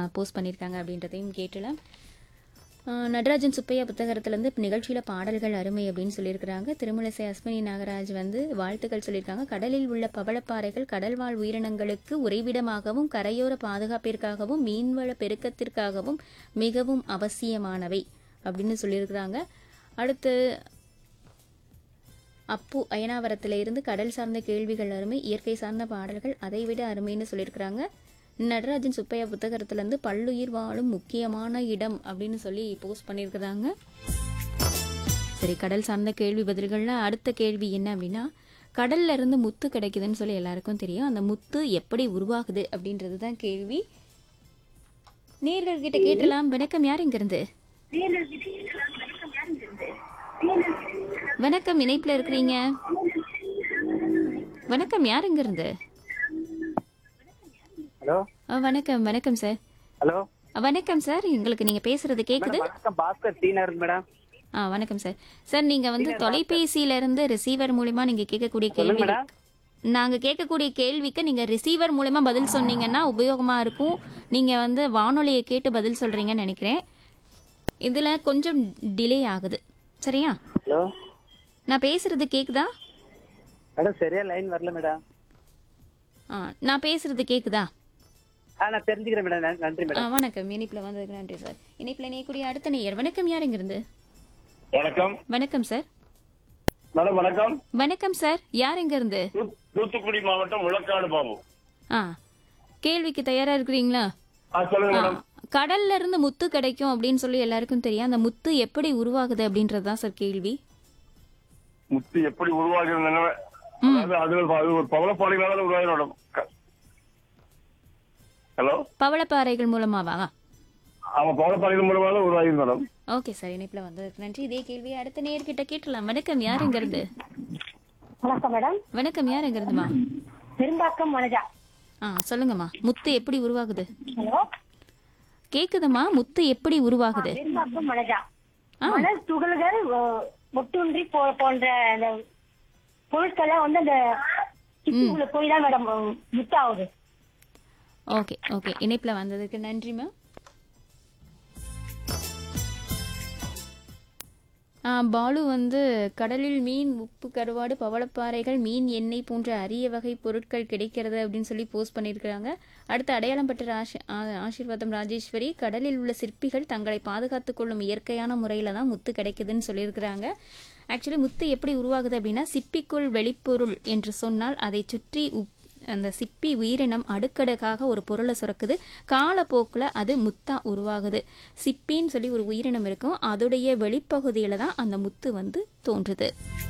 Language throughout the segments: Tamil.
போஸ்ட் பண்ணியிருக்காங்க அப்படின்றதையும் கேட்டலாம். நடராஜன் சுப்பையா புத்தகத்திலேருந்து நிகழ்ச்சியில் பாடல்கள் அருமை அப்படின்னு சொல்லியிருக்கிறாங்க. திருமலசை அஸ்வினி நாகராஜ் வாழ்த்துக்கள் சொல்லியிருக்காங்க. கடலில் உள்ள பவளப்பாறைகள் கடல்வாழ் உயிரினங்களுக்கு உறைவிடமாகவும் கரையோர பாதுகாப்பிற்காகவும் மீன்வள பெருக்கத்திற்காகவும் மிகவும் அவசியமானவை அப்படின்னு சொல்லியிருக்கிறாங்க. அடுத்து அப்பு அயனாவரத்தில் இருந்து கடல் சார்ந்த கேள்விகள் அருமை, இயற்கை சார்ந்த பாடல்கள் அதைவிட அருமைன்னு சொல்லியிருக்கிறாங்க. நடராஜன் சுப்பையா புத்தகத்திலேருந்து பல்லுயிர் வாழும் முக்கியமான இடம் அப்படின்னு சொல்லி போஸ்ட் பண்ணியிருக்கிறாங்க. சரி, கடல் சார்ந்த கேள்வி பதில்கள்ல அடுத்த கேள்வி என்ன அப்படின்னா, கடல்ல இருந்து முத்து கிடைக்குதுன்னு சொல்லி எல்லாருக்கும் தெரியும். அந்த முத்து எப்படி உருவாகுது அப்படின்றது தான் கேள்வி. நேயர்கள் கிட்ட கேட்டலாம். வணக்கம், யார் இங்கிருந்து? வணக்கம், இணைப்புல இருக்கிறீங்க. வணக்கம், யார் இங்கிருந்து? ஹலோ. வணக்கம். வணக்கம் சார். ஹலோ. வணக்கம் சார், உங்களுக்கு நீங்க பேசுறது கேக்குது? வணக்கம், பாஸ்கர் டீனர் மேடம். வணக்கம் சார். சார், நீங்க தொலைபேசியில இருந்து ரிசீவர் மூலமா நீங்க கேட்கக்கூடிய கேள்வி, நாங்க கேட்கக்கூடிய கேள்விக்கு நீங்க ரிசீவர் மூலமா பதில் சொன்னீங்கன்னா உபயோகமா இருக்கும். நீங்க வானொலியை கேட்டு பதில் சொல்றீங்கன்னு நினைக்கிறேன். இதுல கொஞ்சம் டிலே ஆகுது. சரியா? ஹலோ. நான் பேசுறது கேக்குதா? மேடம் சரியா லைன் வரல மேடம். நான் பேசுறது கேக்குதா? நான் தெரிஞ்சுக்கிறேன் மேடம். நன்றி மேடம். வணக்கம், இணைப்புல வந்ததுக்கு நன்றி சார். இணைப்புல இணையக்கூடிய அடுத்த நேயர். வணக்கம், யார் இங்கிருந்து? வணக்கம். வணக்கம் சார். மேடம் வணக்கம். வணக்கம் சார், யார் இங்கிருந்து? தூத்துக்குடி மாவட்டம் முழக்காடு பாபு. கேள்விக்கு தயாரா இருக்கிறீங்களா? சொல்லுங்க மேடம். கடல்ல இருந்து முத்து கிடைக்கும் அப்படின்னு சொல்லி எல்லாருக்கும் தெரியும். அந்த முத்து எப்படி உருவாகுது அப்படின்றதுதான் சார் கேள்வி. முத்து எப்படி உருவாகுதுன்னு அது ஒரு பவளப்பாறைகளால உருவாகிடும். ஹலோ. பவளப்பாறைகள் மூலமாவா? ஆமா, பவளப்பாறைகள் மூலமாக உருவாகி மேடம். ஓகே சார், இணைப்புல வந்ததுக்கு நன்றி. இதே கேள்வி அடுத்த நேயர்கிட்ட கேட்டலாம். வணக்கம், யார் இங்கிருந்து? வணக்கம் மேடம். வணக்கம், யார் இங்கிருந்துமா? பெரும்பாக்கம் மனஜா. சொல்லுங்கம்மா, முத்து எப்படி உருவாகுது? ஹலோ, கேக்குதுமா? முத்து எப்படி உருவாகுது? பெரும்பாக்கம் மனஜா. மணல் துகள்கள் ஒட்டுன்றி போன்ற அந்த பொருட்கள்லாம் அந்த சிப்பிக்குள்ள போய் தான் மேடம் முத்தாகுது. ஓகே ஓகே, இணைப்புல வந்ததுக்கு நன்றிமா. பாலு கடலில் மீன், உப்பு கருவாடு, பவளப்பாறைகள், மீன் எண்ணெய் போன்ற அரிய வகை பொருட்கள் கிடைக்கிறது அப்படின்னு சொல்லி போஸ்ட் பண்ணியிருக்கிறாங்க. அடுத்து அடையாளம் பெற்ற ஆசீர்வாதம் ராஜேஸ்வரி, கடலில் உள்ள சிற்பிகள் தங்களை பாதுகாத்துக் கொள்ளும் இயற்கையான முறையில தான் முத்து கிடைக்குதுன்னு சொல்லியிருக்கிறாங்க. ஆக்சுவலி முத்து எப்படி உருவாகுது அப்படின்னா, சிப்பிக்குள் வெளிப்பொருள் என்று சொன்னால் அதை சுற்றி அந்த சிப்பி உயிரினம் அடுக்கடுக்காக ஒரு பொருளை சுரக்குது. காலப்போக்கில் அது முத்தா உருவாகுது. சிப்பின்னு சொல்லி ஒரு உயிரினம் இருக்கும், அதோடைய வெளிப்பகுதியில தான் அந்த முத்து தோன்றுது.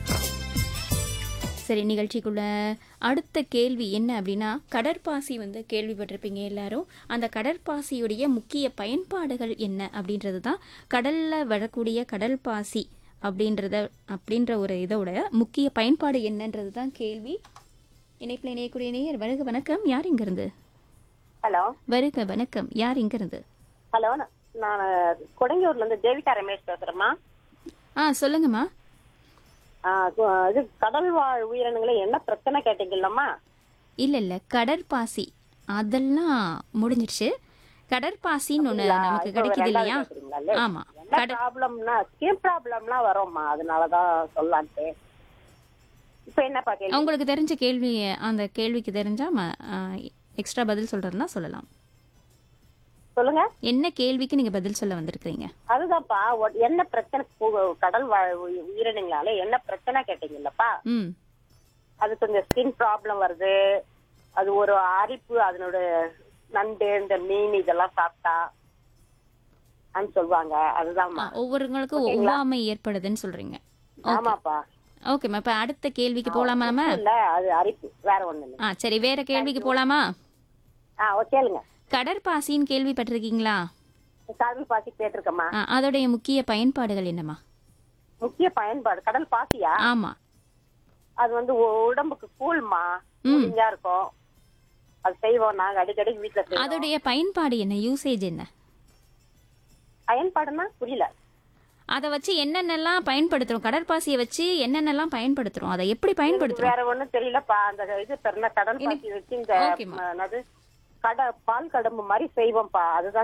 சரி, நிகழ்ச்சிக்குள்ள அடுத்த கேள்வி என்ன அப்படின்னா, கடற்பாசி கேள்விப்பட்டிருப்பீங்க எல்லாரும். அந்த கடற்பாசியுடைய முக்கிய பயன்பாடுகள் என்ன அப்படின்றது தான். கடல்ல வரக்கூடிய கடல் பாசி அப்படின்ற ஒரு இதோட முக்கிய பயன்பாடு என்னன்றது தான் கேள்வி. இணைப்பில் இணையக்கூடிய நேயர். வருக, வணக்கம், யார் இங்கிருந்து? ஹலோ. வருக, வணக்கம், யார் இங்கிருந்து? ஹலோ, நான் கொடங்கியூர்ல இருந்து தேவிகா ரமேஷ் பேசுறேம்மா. சொல்லுங்கம்மா. இது கடல் வாழ் உயிரினங்களை என்ன பிரச்சனை கேட்டீங்கல்லம்மா? இல்ல கடற்பாசி அதெல்லாம் முடிஞ்சிடுச்சு. கடற்பாசின்னு ஒண்ணு நமக்கு கிடைக்குது இல்லையா? ஆமா. ஸ்கின் ப்ராப்ளம்லாம் வரும்மா, அதனாலதான் சொல்லலான்ட்டு. இப்ப என்ன பாக்க உங்களுக்கு தெரிஞ்ச கேள்வி, அந்த கேள்விக்கு தெரிஞ்சா எக்ஸ்ட்ரா பதில் சொல்றதுன்னா சொல்லலாம். சொல்லுங்க, என்ன கேள்விக்கு நீங்க பதில் சொல்ல வந்திருக்கீங்க? அதுதான்ப்பா, என்ன பிரச்சனை கடல் உயிரினங்களால என்ன பிரச்சனை கேட்டீங்கல்லப்பா? அது கொஞ்சம் ஸ்கின் ப்ராப்ளம் வருது, அது ஒரு அரிப்பு, அதனோட நண்டு இந்த மீன் இதெல்லாம் சாப்பிட்டா சொல்லுவாங்க. அதுதான்மா, ஒவ்வொருங்களுக்கும் ஒவ்வாமை ஏற்படுதுன்னு சொல்றீங்க. ஆமாப்பா. ஓகேம்மா, இப்ப அடுத்த கேள்விக்கு போலாமா நம்ம? இல்ல, அது அரிப்பு, வேற ஒண்ணு இல்ல. சரி, வேற கேள்விக்கு போலாமா? கேளுங்க. கடற்பாசின்னு கேள்விப்பட்டிருக்கீங்களா? கடல் பாசி கேட்டிருக்கமா. அதோடைய முக்கிய பயன்பாடுகள் என்னமா? முக்கிய பயன்பாடு கடல் பாசியா? ஆமா, அது உடம்புக்கு கூழ்மா, கூலிங்கா இருக்கும். அது செய்வோம் நாங்க அடிக்கடி வீட்டுல செய்வோம். அதோடைய பயன்பாடு என்ன, யூசேஜ் என்ன? பயன்பாடுன்னா புரியல. அதை வச்சு என்னென்னலாம் பயன்படுத்துறோம்? கடற்பாசியை வச்சு என்னென்னலாம் பயன்படுத்துறோம்? அதை எப்படி பயன்படுத்துறோம்? வேற ஒண்ணும் தெரியலப்பா. அந்த இது கடல் பாசி வச்சு இந்த பால் கடம்பு மாதிரி செய்வோம்ப்பா, அதுதான்